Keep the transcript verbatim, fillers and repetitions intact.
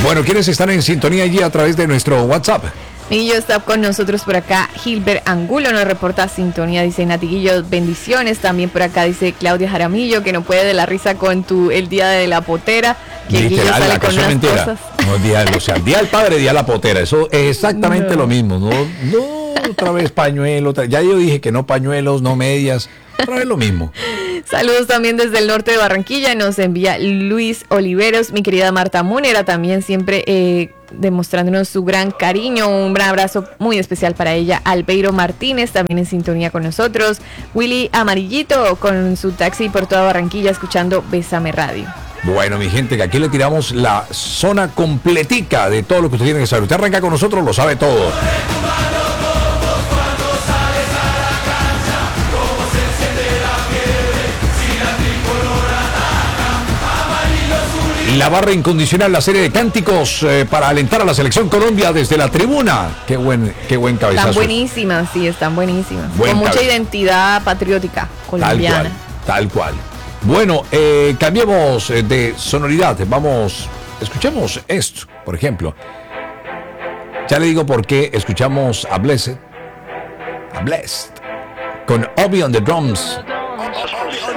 Bueno, ¿quiénes están en sintonía allí a través de nuestro WhatsApp? Miguillo está con nosotros por acá. Gilbert Angulo nos reporta sintonía, dice Natiguillo, bendiciones. También por acá dice Claudia Jaramillo, que no puede de la risa con tu el día de la potera. Que Literal, la canción mentira. Cosas. No, día, o sea, día del padre, día de la potera. Eso es exactamente no. lo mismo. No, no, otra vez pañuelo. Otra, ya yo dije que no pañuelos, no medias. Otra vez lo mismo. Saludos también desde el norte de Barranquilla. Nos envía Luis Oliveros, mi querida Marta Múnera, también siempre eh, demostrándonos su gran cariño. Un gran abrazo muy especial para ella. Albeiro Martínez, también en sintonía con nosotros. Willy Amarillito, con su taxi por toda Barranquilla, escuchando Bésame Radio. Bueno, mi gente, que aquí le tiramos la zona completica de todo lo que usted tiene que saber. Usted arranca con nosotros, lo sabe todo. La barra incondicional, la serie de cánticos eh, para alentar a la selección Colombia desde la tribuna. Qué buen, qué buen cabezazo. Están buenísimas, sí, están buenísimas. Buen Con mucha cabe... identidad patriótica colombiana. Tal cual, tal cual. Bueno, eh, cambiemos de sonoridad. Vamos, escuchemos esto, por ejemplo. Ya le digo por qué escuchamos a Blessed, a Blessed, con Obi on the drums.